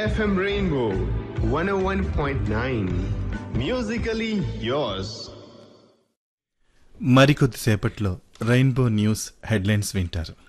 FM Rainbow 101.9. Musically yours. మరికొద్దిసేపట్లో rainbow news headlines వింటారు.